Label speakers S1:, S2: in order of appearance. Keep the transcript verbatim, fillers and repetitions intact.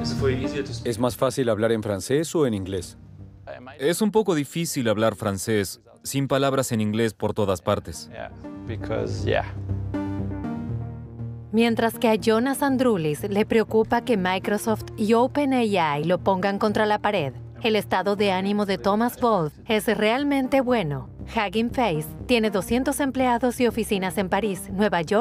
S1: ¿Es más fácil hablar en francés o en inglés?
S2: Es un poco difícil hablar francés sin palabras en inglés por todas partes.
S3: Mientras que a Jonas Androulis le preocupa que Microsoft y OpenAI lo pongan contra la pared, el estado de ánimo de Thomas Wolf es realmente bueno. Hugging Face tiene doscientos empleados y oficinas en París, Nueva York,